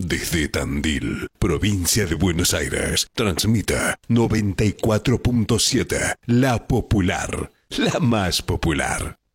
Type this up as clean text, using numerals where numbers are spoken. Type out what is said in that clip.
Desde Tandil, provincia de Buenos Aires, transmita 94.7, La Popular, la más popular.